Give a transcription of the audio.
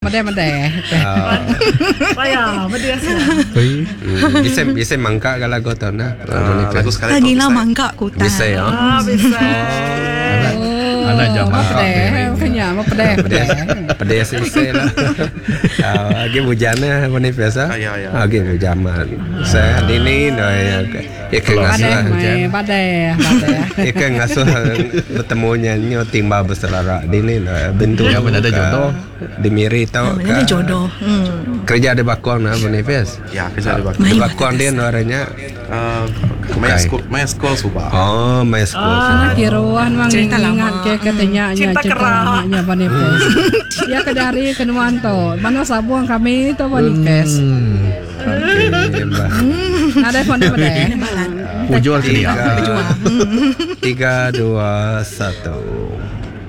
Madai. Payah, benda Bisa mangkak kalau lagu tu nah. Lagu sekali Lagi lah mangkak kutan. Bisa ya. bisa. Anak zaman Kanya mau pedai. Pedai sisi lah. Lagi bujana mana biasa? Lagi bujaman. Saya ini ya ikan ngasuh. Badai. Ikan ngasuh bertemunya nyo timbal berselera. Ini lah bentuk. Ya benar ada jodoh. Dimiri tau. Namanya jodoh. Kerja di Bakuang nah Boniface. Ya, kerja di Bakuang. Di Bakuang dia orangnya main sekolah subah. Oh, main sekolah. Kiruan mang Cerita lama. ingat ke katanya Cinta kerah. nya Boniface. Dia ke dari ke Nuanto. Mana sabuang kami itu Boniface. Ada phone badai. Pujol 3, 2, 1.